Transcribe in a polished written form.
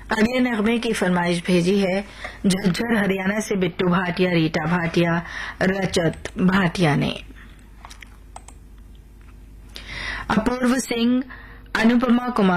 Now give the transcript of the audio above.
अगले नगमे की फरमाइश भेजी है झज्जर हरियाणा से बिट्टू भाटिया, रीटा भाटिया, रजत भाटिया ने। अपूर्व सिंह, अनुपमा कुमार